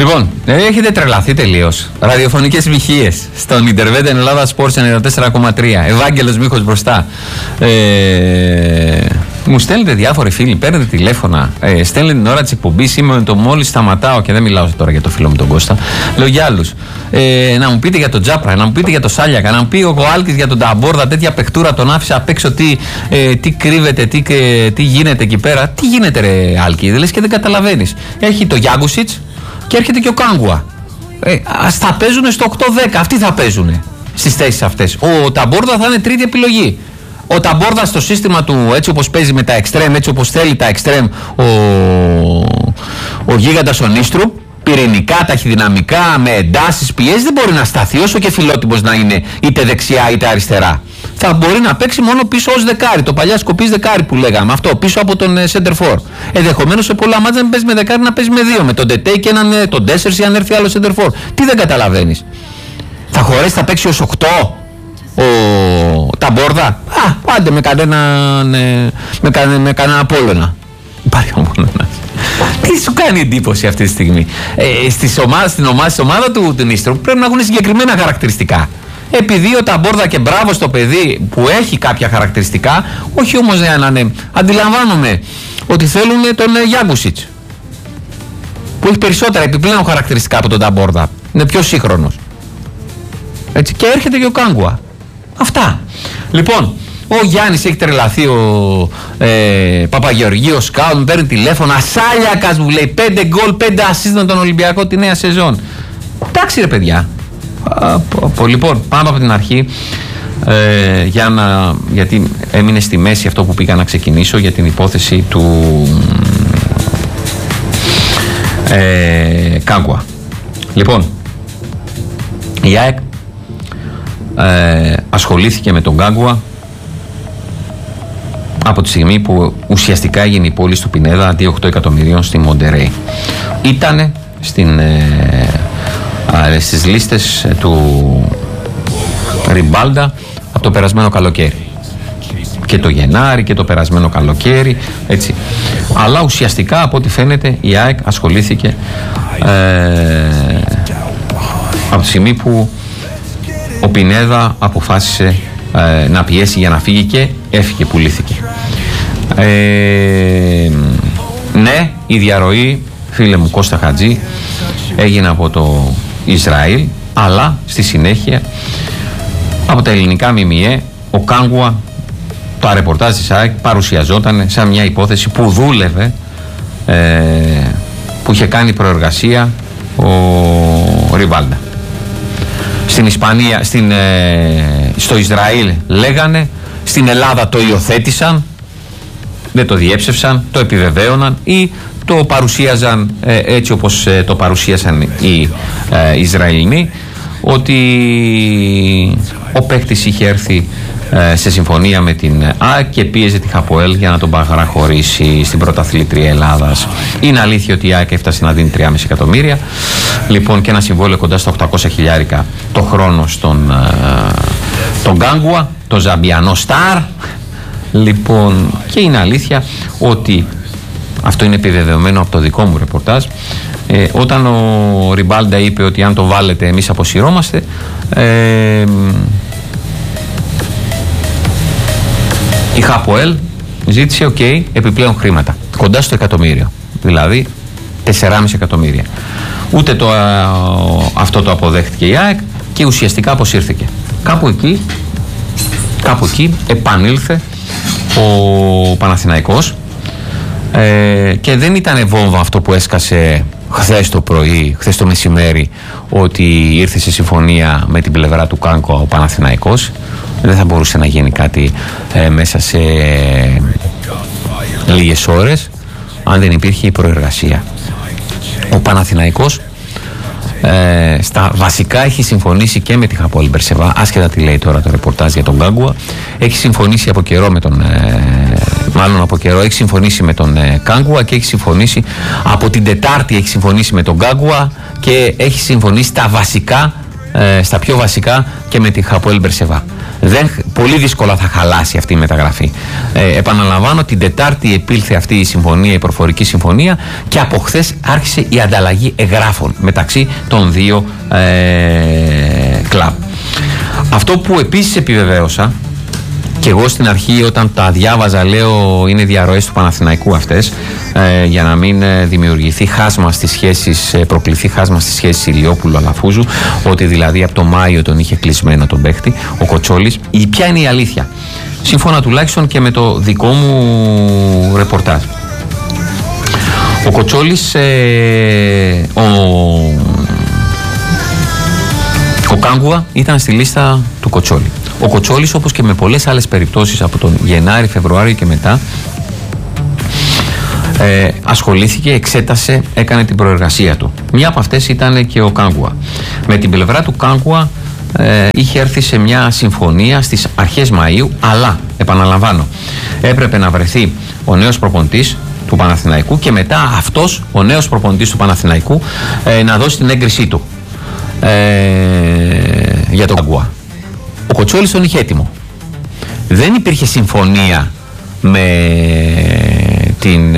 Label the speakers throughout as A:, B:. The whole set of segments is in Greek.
A: Λοιπόν, έχετε τρελαθεί τελείως. Ραδιοφωνικές μοιχείες στον Ιντερβέντε Ελλάδα Sports 94,3. Ευάγγελος Μίχος μπροστά. Μου στέλνετε διάφοροι φίλοι, παίρνετε τηλέφωνα, στέλνετε την ώρα της εκπομπής. Είμαι με το μόλις σταματάω και δεν μιλάω τώρα για το φίλο μου τον Κώστα. Λέω για άλλους. Να μου πείτε για τον Τζάπρα, να μου πείτε για τον Σάλιακα, να μου πει ο Άλκης για τον Ταμπόρδα. Τέτοια παιχτούρα τον άφησα απ' έξω. Τι κρύβεται, τι γίνεται εκεί πέρα. Τι γίνεται, ρε Άλκη, δεν λες και δεν καταλαβαίνεις. Έχει το Γιάγκουσιτς και έρχεται και ο Κάγκουα. Θα παίζουν στο 8-10. Αυτοί θα παίζουν στις θέσεις αυτές. Ο Ταμπόρδα θα είναι τρίτη επιλογή. Ο Ταμπόρδα στο σύστημα του, έτσι όπως παίζει με τα εξτρέμ, έτσι όπως θέλει τα εξτρέμ ο γίγαντας ο Νίστρου, πυρηνικά, ταχυδυναμικά, με εντάσεις, πιέσεις, δεν μπορεί να σταθεί όσο και φιλότιμος να είναι είτε δεξιά είτε αριστερά. Θα μπορεί να παίξει μόνο πίσω ως δεκάρι, το παλιά σκοπής δεκάρι που λέγαμε, αυτό πίσω από τον center for. Ενδεχομένως σε πολλά μάτια να παίζει με δεκάρι, να παίζει με δύο, με τον Τετέ και τον Τέσσερση αν έρθει άλλο center for. Τι δεν καταλαβαίνεις. Θα χωρέσει, θα παίξει ως 8 ο Ταμπόρδα. Άντε με κανένα Απόλλωνα. Υπάρχει Απόλλωνα. Τι σου κάνει εντύπωση αυτή τη στιγμή. Στην ομάδα του Νίστρου πρέπει να έχουν συγκεκριμένα χαρακτηριστικά. Επειδή ο Ταμπόρδα, και μπράβο στο παιδί που έχει κάποια χαρακτηριστικά, όχι όμως για να είναι. Αντιλαμβάνομαι ότι θέλουν τον Γιάγκουσιτς, που έχει περισσότερα επιπλέον χαρακτηριστικά από τον Ταμπόρδα. Είναι πιο σύγχρονος. Έτσι, και έρχεται και ο Κάγκουα. Αυτά. Λοιπόν, ο Γιάννης έχει τρελαθεί, ο Παπαγεωργίου, ο Σκάου, μου παίρνει τηλέφωνο. Σάλιακας μου λέει 5 γκολ, 5 assist με τον Ολυμπιακό τη νέα σεζόν. Εντάξει ρε παιδιά. Λοιπόν, πάμε από την αρχή. Γιατί έμεινε στη μέση αυτό που πήγα να ξεκινήσω για την υπόθεση του Κάγκουα. Λοιπόν, η ΑΕΚ ασχολήθηκε με τον Κάγκουα από τη στιγμή που ουσιαστικά έγινε η πώληση του Πινέδα αντί 8 εκατομμυρίων στη Μοντερέι. Ήτανε στις λίστες του Ριμπάλντα από το περασμένο καλοκαίρι, και το Γενάρη και το περασμένο καλοκαίρι, έτσι. Αλλά ουσιαστικά από ό,τι φαίνεται η ΑΕΚ ασχολήθηκε από τη στιγμή που ο Πινέδα αποφάσισε να πιέσει για να φύγει και έφυγε, πουλήθηκε. Ναι, η διαρροή, φίλε μου Κώστα Χατζή, έγινε από το Ισραήλ, αλλά στη συνέχεια από τα ελληνικά ΜΜΕ ο Κάγκουα, το ρεπορτάζ της ΑΕΚ παρουσιαζόταν σαν μια υπόθεση που δούλευε, που είχε κάνει προεργασία ο Ριβάλντα. Στην Ισπανία, στο Ισραήλ λέγανε, στην Ελλάδα το υιοθέτησαν, δεν το διέψευσαν, το επιβεβαίωναν ή το παρουσίαζαν έτσι όπως το παρουσίασαν οι Ισραηλινοί, ότι ο παίκτης είχε έρθει σε συμφωνία με την ΑΕΚ και πίεζε τη Χαποέλ για να τον παραχωρήσει στην πρωταθλήτρια Ελλάδας. Είναι αλήθεια ότι η ΑΕΚ έφτασε να δίνει 3,5 εκατομμύρια, λοιπόν, και ένα συμβόλαιο κοντά στα 800 χιλιάρικα το χρόνο στον Κάγκουα, το Ζαμπιανό Σταρ. Λοιπόν, και είναι αλήθεια ότι αυτό είναι επιβεβαιωμένο από το δικό μου ρεπορτάζ. Όταν ο Ριμπάλντα είπε ότι αν το βάλετε εμείς αποσυρώμαστε, η Χαποέλ ζήτησε επιπλέον χρήματα, κοντά στο εκατομμύριο, δηλαδή 4,5 εκατομμύρια. Ούτε αυτό το αποδέχτηκε η ΑΕΚ και ουσιαστικά αποσύρθηκε. Κάπου εκεί επανήλθε ο Παναθηναϊκός, και δεν ήταν βόμβα αυτό που έσκασε χθες το πρωί, χθες το μεσημέρι, ότι ήρθε σε συμφωνία με την πλευρά του Κάγκουα ο Παναθηναϊκός. Δεν θα μπορούσε να γίνει κάτι μέσα σε λίγες ώρες αν δεν υπήρχε η προεργασία. Ο Παναθηναϊκός στα βασικά έχει συμφωνήσει και με τη Χαποέλ Μπερσεβά, άσχετα τι λέει τώρα το ρεπορτάζ για τον Κάγκουα. Έχει συμφωνήσει από καιρό με τον έχει συμφωνήσει με τον Κάγκουα, και έχει συμφωνήσει από την Τετάρτη, έχει συμφωνήσει με τον Κάγκουα και έχει συμφωνήσει στα πιο βασικά και με τη Χαποέλ Μπερσεβά. Πολύ δύσκολα θα χαλάσει αυτή η μεταγραφή. Επαναλαμβάνω, την Τετάρτη επήλθε αυτή η συμφωνία, η προφορική συμφωνία, και από χθες άρχισε η ανταλλαγή εγγράφων μεταξύ των δύο κλαμπ. Αυτό που επίσης επιβεβαίωσα και εγώ στην αρχή, όταν τα διάβαζα, λέω είναι διαρροές του Παναθηναϊκού αυτές, για να μην δημιουργηθεί χάσμα στις σχέσεις, προκληθεί χάσμα στις σχέσεις Ηλιόπουλου-Αλαφούζου, ότι δηλαδή από το Μάιο τον είχε κλεισμένο τον παίχτη ο Κοτσόλης. Ποια είναι η αλήθεια, σύμφωνα τουλάχιστον και με το δικό μου ρεπορτάζ? Ο Κοτσόλης, ο Κάγκουα ήταν στη λίστα του Κοτσόλη. Ο Κοτσόλης, όπως και με πολλές άλλες περιπτώσεις από τον Γενάρη, Φεβρουάριο και μετά, ασχολήθηκε, εξέτασε, έκανε την προεργασία του. Μια από αυτές ήταν και ο Κάγκουα. Με την πλευρά του Κάγκουα είχε έρθει σε μια συμφωνία στις αρχές Μαΐου, αλλά, επαναλαμβάνω, έπρεπε να βρεθεί ο νέος προπονητής του Παναθηναϊκού και μετά αυτός, ο νέος προπονητής του Παναθηναϊκού, να δώσει την έγκρισή του για τον Κάγκουα. Ο Κοτσόλης τον είχε έτοιμο. Δεν υπήρχε συμφωνία με την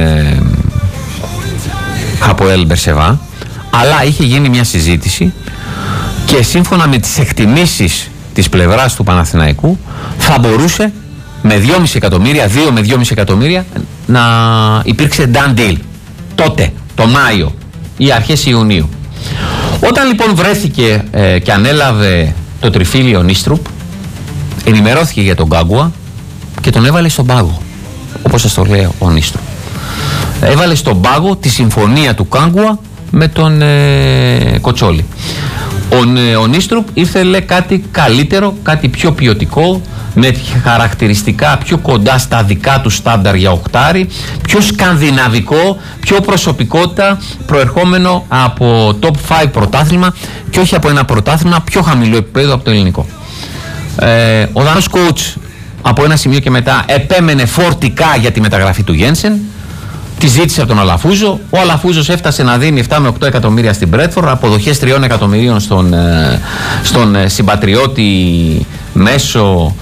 A: Χαποέλ Μπερσεβά, αλλά είχε γίνει μια συζήτηση και σύμφωνα με τις εκτιμήσεις της πλευράς του Παναθηναϊκού θα μπορούσε με 2,5 εκατομμύρια, 2 με 2,5 εκατομμύρια να υπήρξε done deal τότε, το Μάιο ή αρχές Ιουνίου. Όταν λοιπόν βρέθηκε και ανέλαβε το τριφύλι ο Νίστρουπ, ενημερώθηκε για τον Κάγκουα και τον έβαλε στον πάγο, όπως σας το λέω ο Νίστρουπ. Έβαλε στον πάγο τη συμφωνία του Κάγκουα με τον Κοτσόλη. Ο Νίστρουπ ήθελε κάτι καλύτερο, κάτι πιο ποιοτικό, με χαρακτηριστικά πιο κοντά στα δικά του στάνταρ για οχτάρι, πιο σκανδιναβικό, πιο προσωπικότητα, προερχόμενο από top 5 πρωτάθλημα και όχι από ένα πρωτάθλημα πιο χαμηλό επίπεδο από το ελληνικό. Ο Δανός coach από ένα σημείο και μετά επέμενε φορτικά για τη μεταγραφή του Γένσεν. Τη ζήτησε από τον Αλαφούζο. Ο Αλαφούζος έφτασε να δίνει 7 με 8 εκατομμύρια στην Μπρέτφορντ, αποδοχές 3 εκατομμυρίων στον συμπατριώτη μέσω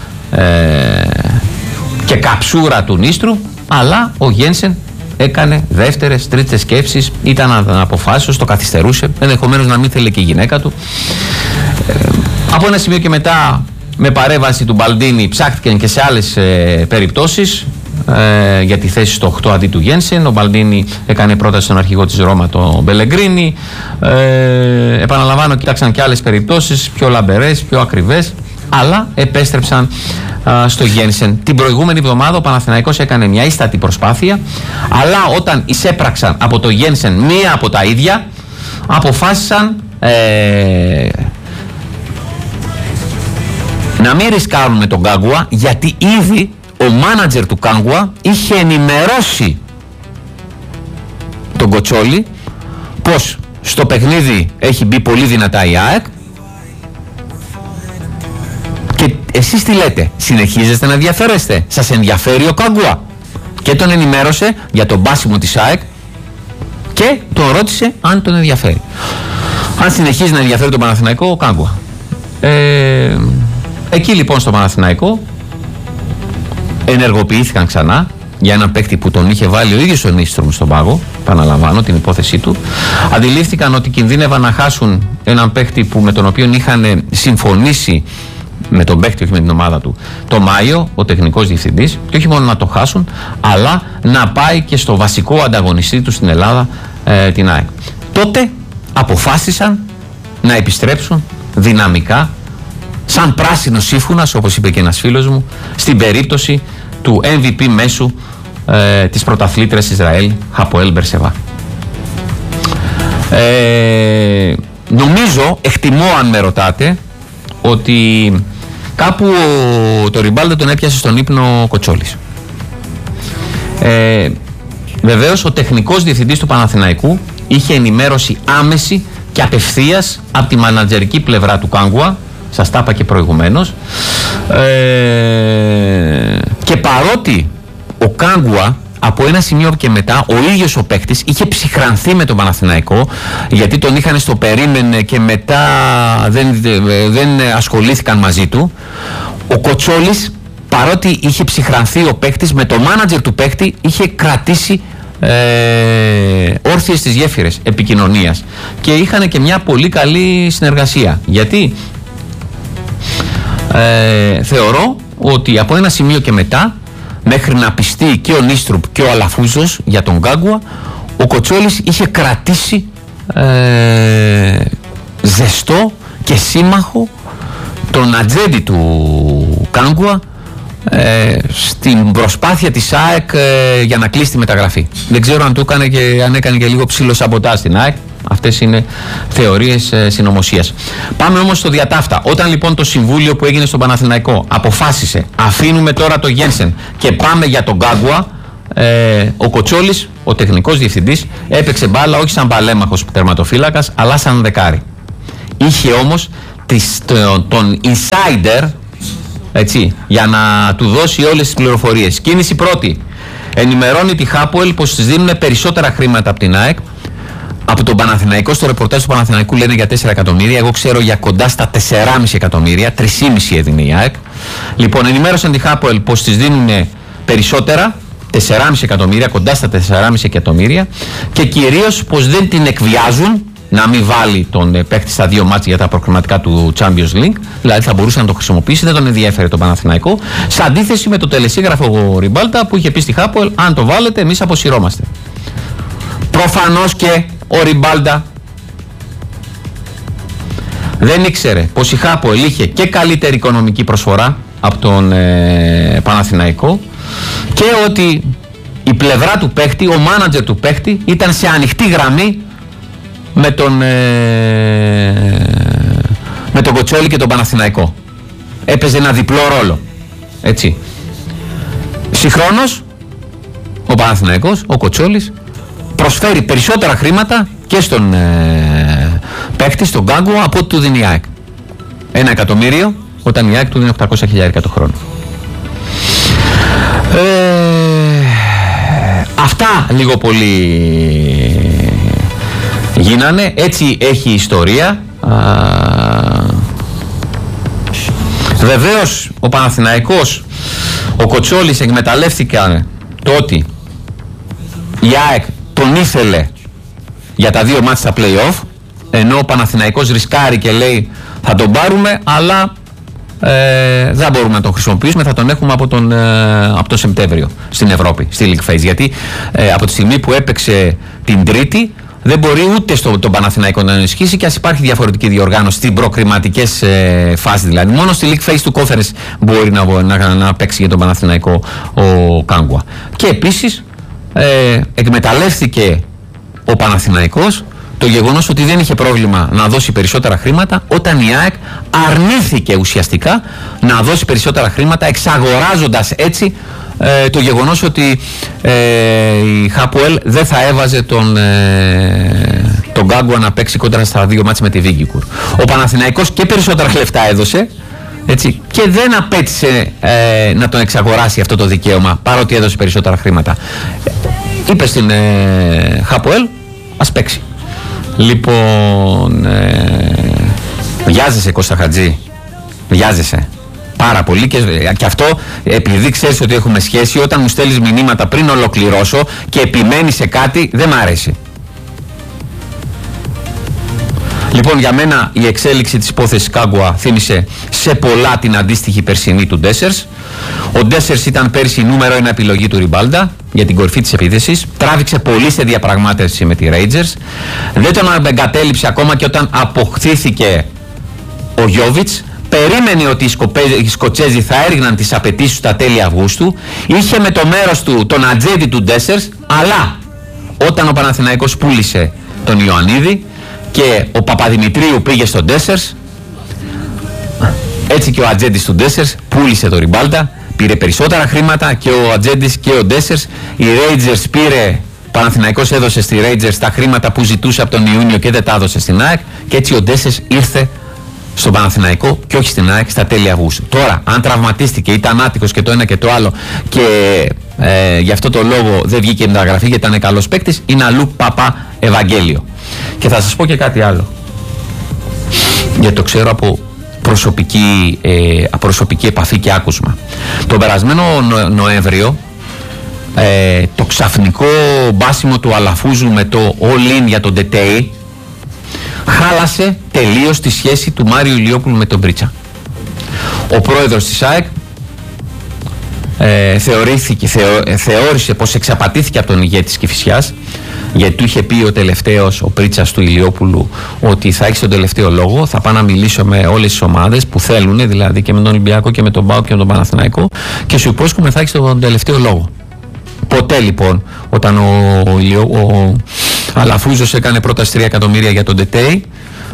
A: και καψούρα του Νίστρου. Αλλά ο Γένσεν έκανε δεύτερες, τρίτες σκέψεις, ήταν αναποφάσιστος, το καθυστερούσε, ενδεχομένως να μην θέλει και η γυναίκα του. Από ένα σημείο και μετά, με παρέμβαση του Μπαλντίνη, ψάχτηκαν και σε άλλες περιπτώσεις για τη θέση στο 8 αντί του Γένσεν. Ο Μπαλντίνη έκανε πρόταση στον αρχηγό της Ρώμα, τον Μπελεγκρίνη. Επαναλαμβάνω, κοίταξαν και άλλες περιπτώσεις πιο λαμπερές, πιο ακριβές, αλλά επέστρεψαν στο Γένσεν. Την προηγούμενη εβδομάδα ο Παναθηναϊκός έκανε μια ίστατη προσπάθεια, αλλά όταν εισέπραξαν από το Γένσεν μία από τα ίδια, αποφάσισαν να μην ρισκάρουν με τον Κάγκουα, γιατί ήδη ο μάνατζερ του Κάγκουα είχε ενημερώσει τον Κοτσόλη πως στο παιχνίδι έχει μπει πολύ δυνατά η ΑΕΚ και εσείς τι λέτε, συνεχίζεστε να ενδιαφέρεστε, σας ενδιαφέρει ο Κάγκουα? Και τον ενημέρωσε για τον μπάσιμο της ΑΕΚ και τον ρώτησε αν τον ενδιαφέρει, αν συνεχίζει να ενδιαφέρει τον Παναθηναϊκό ο Κάγκουα. Εκεί λοιπόν στο Παναθηναϊκό ενεργοποιήθηκαν ξανά για έναν παίκτη που τον είχε βάλει ο ίδιος ο Νίστρομ στον πάγο, επαναλαμβάνω την υπόθεσή του. Αντιλήφθηκαν ότι κινδύνευαν να χάσουν έναν παίκτη που με τον οποίο είχαν συμφωνήσει, με τον παίκτη, όχι με την ομάδα του, το Μάιο, ο τεχνικός διευθυντής, και όχι μόνο να το χάσουν, αλλά να πάει και στο βασικό ανταγωνιστή του στην Ελλάδα, την ΑΕΚ. Τότε αποφάσισαν να επιστρέψουν δυναμικά, σαν πράσινο σύμφωνας, όπως είπε και ένας φίλος μου, στην περίπτωση του MVP μέσου της πρωταθλήτριας Ισραήλ, Χαποέλ Μπερσεβά. Νομίζω, εκτιμώ αν με ρωτάτε, ότι κάπου το Ριμπάλντο τον έπιασε στον ύπνο ο Κοτσόλης. Βεβαίως ο τεχνικός διευθυντής του Παναθηναϊκού είχε ενημέρωση άμεση και απευθείας από τη μανατζερική πλευρά του Κάγκουα, σας τα είπα και προηγουμένως, και παρότι ο Κάγκουα από ένα σημείο και μετά ο ίδιος ο παίκτης είχε ψυχρανθεί με τον Παναθηναϊκό, γιατί τον είχαν στο περίμενε και μετά δεν ασχολήθηκαν μαζί του. Ο Κοτσόλης, παρότι είχε ψυχρανθεί ο παίκτης, με το μάνατζερ του παίκτη είχε κρατήσει όρθιες τις γέφυρες επικοινωνίας και είχαν και μια πολύ καλή συνεργασία, γιατί θεωρώ ότι από ένα σημείο και μετά, μέχρι να πιστεί και ο Νίστρουπ και ο Αλαφούζος για τον Γκάγκουα, ο Κοτσόλης είχε κρατήσει ζεστό και σύμμαχο τον ατζέντη του Γκάγκουα στην προσπάθεια της ΑΕΚ για να κλείσει τη μεταγραφή. Δεν ξέρω αν έκανε και λίγο ψήλο σαμποτάζ στην ΑΕΚ. Αυτές είναι θεωρίες συνωμοσίας. Πάμε όμως στο διατάφτα. Όταν λοιπόν το συμβούλιο που έγινε στον Παναθηναϊκό αποφάσισε αφήνουμε τώρα το Γένσεν και πάμε για τον Γκάγκουα, ο Κοτσόλης, ο τεχνικός διευθυντής, έπαιξε μπάλα όχι σαν παλέμαχος τερματοφύλακας αλλά σαν δεκάρι. Είχε όμως τον insider, έτσι, για να του δώσει όλες τις πληροφορίες. Κίνηση πρώτη. Ενημερώνει τη Χάποελ πως της δίνουν περισσότερα χρήματα από την ΑΕΚ. Από τον Παναθηναϊκό, στο ρεπορτάζ του Παναθηναϊκού λένε για 4 εκατομμύρια. Εγώ ξέρω για κοντά στα 4,5 εκατομμύρια. 3,5 έδινε η ΑΕΚ. Λοιπόν, ενημέρωσαν τη Χάποελ πως της δίνουν περισσότερα, 4,5 εκατομμύρια, κοντά στα 4,5 εκατομμύρια. Και κυρίως πως δεν την εκβιάζουν να μην βάλει τον παίκτη στα 2 μάτς για τα προκριματικά του Champions League. Δηλαδή θα μπορούσε να το χρησιμοποιήσει, δεν τον ενδιέφερε τον Παναθηναϊκό. Σε αντίθεση με το τελεσίγραφο Ριμπάλτα που είχε πει στη Χάποελ: αν το βάλετε, εμείς αποσυρώμαστε. Προφανώς και ο Ριμπάλτα δεν ήξερε πως η Χάποελ είχε και καλύτερη οικονομική προσφορά από τον Παναθηναϊκό και ότι η πλευρά του παίχτη, ο μάνατζερ του παίχτη ήταν σε ανοιχτή γραμμή με τον Κοτσόλη και τον Παναθηναϊκό. Έπαιζε ένα διπλό ρόλο, έτσι. Συγχρόνως ο Παναθηναϊκός, ο Κοτσόλης, προσφέρει περισσότερα χρήματα και στον παίκτη, στον Γκάγκουα, από ό,τι του δίνει η ΑΕΚ. 1 εκατομμύριο, όταν η ΑΕΚ του δίνει 800.000 το χρόνο. Αυτά λίγο πολύ γίνανε, έτσι έχει η ιστορία. Βεβαίως ο Παναθηναϊκός, ο Κοτσόλης εκμεταλλεύτηκαν το ότι η ΑΕΚ τον ήθελε για τα 2 μάτς στα play-off, ενώ ο Παναθηναϊκός ρισκάρει και λέει θα τον πάρουμε, αλλά δεν μπορούμε να τον χρησιμοποιήσουμε, θα τον έχουμε από τον Σεπτέμβριο στην Ευρώπη, στη League Phase, γιατί από τη στιγμή που έπαιξε την Τρίτη δεν μπορεί ούτε τον Παναθηναϊκό να ενισχύσει, και ας υπάρχει διαφορετική διοργάνωση στις προκριματικές φάσεις, δηλαδή μόνο στη League Phase του Conference μπορεί να παίξει για τον Παναθηναϊκό ο Γκάγκουα. Και επίσης εκμεταλλεύτηκε ο Παναθηναϊκός το γεγονός ότι δεν είχε πρόβλημα να δώσει περισσότερα χρήματα, όταν η ΑΕΚ αρνήθηκε ουσιαστικά να δώσει περισσότερα χρήματα, εξαγοράζοντας έτσι το γεγονός ότι η Χάποελ δεν θα έβαζε τον Γκάγκουα να παίξει κόντρα στα 2 μάτς με τη Βίγκικουρ. Ο Παναθηναϊκός και περισσότερα λεφτά έδωσε, έτσι, και δεν απέτησε να τον εξαγοράσει αυτό το δικαίωμα, παρότι έδωσε περισσότερα χρήματα. Είπε στην Χάποελ, ας παίξει. Λοιπόν, βιάζεσαι Κώστα Χατζή, βιάζεσαι πάρα πολύ, και αυτό επειδή ξέρεις ότι έχουμε σχέση, όταν μου στέλνεις μηνύματα πριν ολοκληρώσω και επιμένεις σε κάτι, δεν μ' αρέσει. Λοιπόν, για μένα η εξέλιξη της υπόθεσης Γκάγκουα θύμισε σε πολλά την αντίστοιχη περσινή του Ντέσσερς. Ο Ντέσσερς ήταν πέρσι νούμερο 1 επιλογή του Ριμπάλντα για την κορυφή της επίθεσης. Τράβηξε πολύ σε διαπραγμάτευση με τη Rangers. Δεν τον εγκατέλειψε ακόμα και όταν αποκτήθηκε ο Γιόβιτς. Περίμενε ότι οι Σκοτσέζοι θα έριχναν τις απαιτήσεις στα τέλη Αυγούστου. Είχε με το μέρος του τον ατζέντη του Ντέσσερς, αλλά όταν ο Παναθηναϊκός πούλησε τον Ιωαννίδη και ο Παπαδημητρίου πήγε στον Ντέσσερς, έτσι και ο ατζέντης του Ντέσσερς πούλησε το Ριμπάλντα, πήρε περισσότερα χρήματα και ο ατζέντης και ο Ντέσσερς. Η Rangers πήρε, ο Παναθηναϊκός έδωσε στη Rangers τα χρήματα που ζητούσε από τον Ιούνιο και δεν τα έδωσε στην ΑΕΚ, και έτσι ο Ντέσσερς ήρθε στον Παναθηναϊκό και όχι στην ΑΕΚ στα τέλη Αυγούστου. Τώρα, αν τραυματίστηκε, ήταν άτυχος και το ένα και το άλλο, και γι' αυτό το λόγο δεν βγήκε μεταγραφή γιατί ήταν καλός παίκτης, είναι αλλού Παπα Ευαγγέλιο. Και θα σας πω και κάτι άλλο, γιατί το ξέρω από προσωπική επαφή και άκουσμα. Τον περασμένο Νοέμβριο το ξαφνικό μπάσιμο του Αλαφούζου με το all-in για τον Τετέι χάλασε τελείως τη σχέση του Μάριου Ηλιόπουλου με τον Πρίτσα. Ο πρόεδρος της ΑΕΚ θεώρησε πως εξαπατήθηκε από τον ηγέτη της Κηφισιάς, γιατί του είχε πει ο τελευταίος, ο Πρίτσας του Ηλιόπουλου, ότι θα έχει τον τελευταίο λόγο, θα πάω να μιλήσω με όλες τις ομάδες που θέλουν, δηλαδή και με τον Ολυμπιακό και με τον ΠΑΟΚ και με τον Παναθηναϊκό, και σου υπόσχομαι θα έχει τον τελευταίο λόγο. Ποτέ λοιπόν, όταν ο Αλαφούζος έκανε πρόταση 3 εκατομμύρια για τον Τετέι,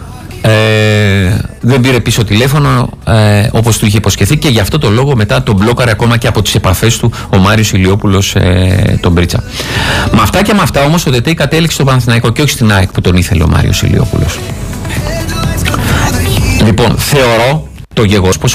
A: δεν πήρε πίσω τηλέφωνο όπως του είχε υποσχεθεί, και γι' αυτό το λόγο μετά τον μπλόκαρε ακόμα και από τις επαφές του ο Μάριος Ηλιόπουλος τον Πρίτσα. Με αυτά και με αυτά όμως ο Τετέι κατέληξε στο Παναθηναϊκό και όχι στην ΑΕΚ που τον ήθελε ο Μάριος Ηλιόπουλος. Λοιπόν, θεωρώ το γεγονός πως